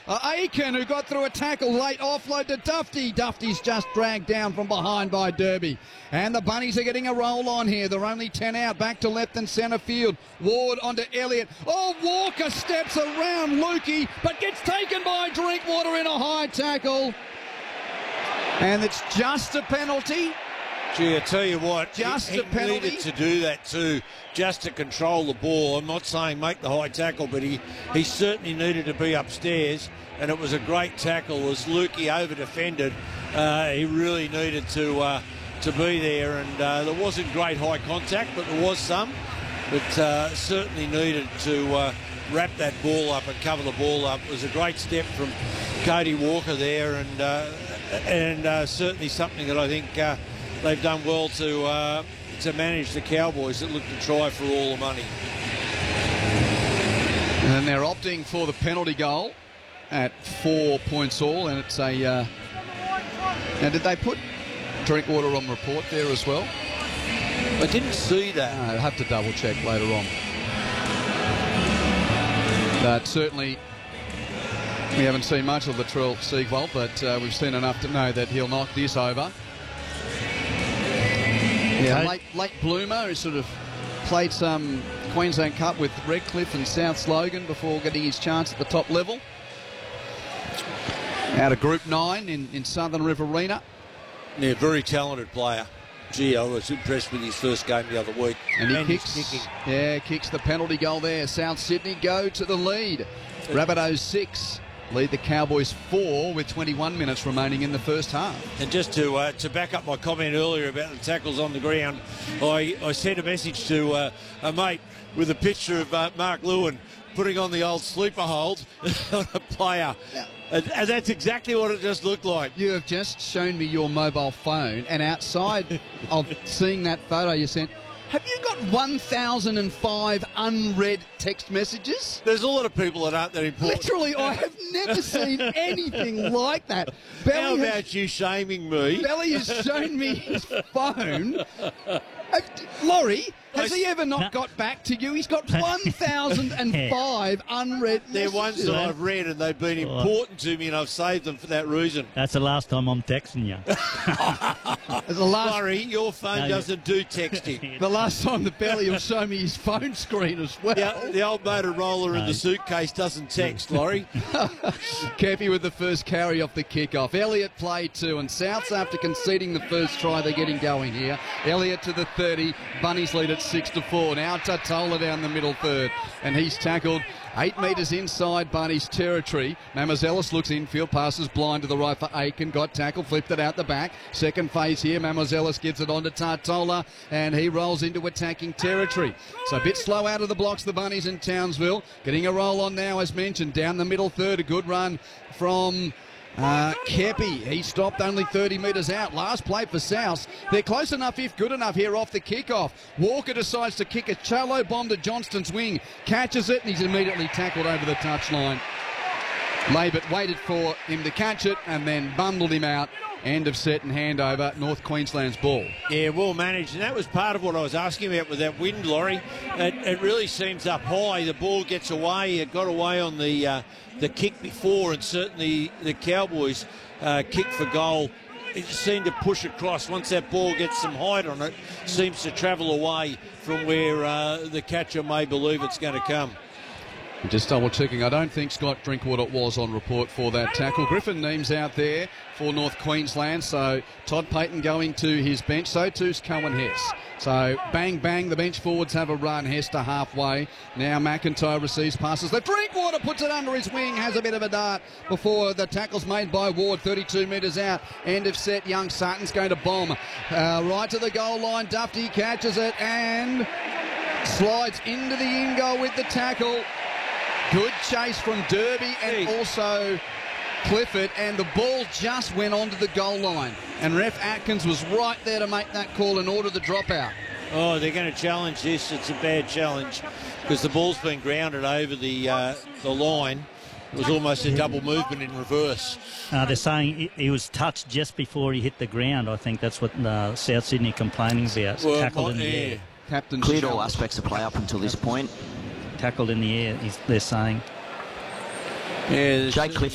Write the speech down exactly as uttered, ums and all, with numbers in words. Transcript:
Uh, Aiken, who got through a tackle late, offload to Dufty. Dufty's just dragged down from behind by Derby. And the Bunnies are getting a roll on here. They're only ten out, back to left and centre field. Ward onto Elliott. Oh, Walker steps around Lukey, but gets taken by Drinkwater in a high tackle. And it's just a penalty. Gee, I tell you what, just he, a penalty. He needed to do that too, just to control the ball. I'm not saying make the high tackle, but he, he certainly needed to be upstairs, and it was a great tackle. As Lukey over-defended, uh, he really needed to uh, to be there, and uh, there wasn't great high contact, but there was some. But uh, certainly needed to uh, wrap that ball up and cover the ball up. It was a great step from Cody Walker there, and uh, and uh, certainly something that I think uh, they've done well to uh, to manage the Cowboys that look to try for all the money. And they're opting for the penalty goal at four points all, and it's a... Uh... Now, did they put Drinkwater on report there as well? I didn't see that. No, I'll have to double check later on. But certainly we haven't seen much of Latrell Siegwald, but uh, we've seen enough to know that he'll knock this over. Yeah, late, late bloomer who sort of played some Queensland Cup with Redcliffe and South Slogan before getting his chance at the top level. Out of Group nine in, in Southern Riverina. Yeah, very talented player. Gee, I was impressed with his first game the other week. And he and kicks, kicking. yeah, kicks the penalty goal there. South Sydney go to the lead. Rabbitohs six. Lead the Cowboys four with twenty-one minutes remaining in the first half. And just to uh, to back up my comment earlier about the tackles on the ground, I, I sent a message to uh, a mate with a picture of uh, Mark Lewin putting on the old sleeper hold on a player. Yeah. And, and that's exactly what it just looked like. You have just shown me your mobile phone, and outside of seeing that photo you sent, have you got one thousand five unread text messages? There's a lot of people that aren't that important. Literally, I have never seen anything like that. Belly How about has, you shaming me? Belly has shown me his phone. Uh, Laurie, has he ever not got back to you? He's got one thousand five unread messages. They're ones that I've read, and they've been important to me, and I've saved them for that reason. That's the last time I'm texting you. the last, Laurie, your phone No, doesn't do texting. the last time the Belly will show me his phone screen as well. The, the old Motorola No. in the suitcase doesn't text, Laurie. Kepi with the first carry off the kickoff. Elliott played two, and Souths, after conceding the first try, they're getting going here. Elliott to the thirty. Bunnies lead at six to four. Now Tatola down the middle third, and he's tackled eight metres inside Bunnies territory. Mamazelis looks infield, passes blind to the right for Aiken. Got tackled, flipped it out the back. Second phase here. Mamazelis gives it on to Tatola, and he rolls into attacking territory. So a bit slow out of the blocks, the Bunnies in Townsville. Getting a roll on now, as mentioned, down the middle third. A good run from Uh, Kepi. He stopped only thirty metres out. Last play for South. They're close enough, if good enough, here off the kickoff. Walker decides to kick a shallow bomb to Johnston's wing. Catches it, and he's immediately tackled over the touchline. Labat waited for him to catch it and then bundled him out. End of set and handover. North Queensland's ball. Yeah, well managed, and that was part of what I was asking about with that wind, Laurie. It, it really seems up high. The ball gets away. It got away on the uh, the kick before, and certainly the Cowboys uh, kick for goal. It just seemed to push across. Once that ball gets some height on it, seems to travel away from where uh, the catcher may believe it's going to come. Just double checking. I don't think Scott Drinkwater was on report for that tackle. Griffin Neems out there for North Queensland. So Todd Payton going to his bench. So too's Cohen Hess. So bang, bang. The bench forwards have a run. Hess to halfway. Now McIntyre receives passes. The Drinkwater puts it under his wing. Has a bit of a dart before the tackle's made by Ward. thirty-two metres out. End of set. Young Sutton's going to bomb. Uh, right to the goal line. Dufty catches it and slides into the in goal with the tackle. Good chase from Derby and also Clifford, and the ball just went onto the goal line. And Ref Atkins was right there to make that call and order the dropout. Oh, they're going to challenge this. It's a bad challenge because the ball's been grounded over the uh, the line. It was almost a double movement in reverse. Uh, they're saying he, he was touched just before he hit the ground. I think that's what uh, South Sydney complaining about. Well, Tackled my, in the yeah. air. Captain Cleared all aspects of play up until this point. Tackled in the air, he's, they're saying. Yeah, Jake Clifford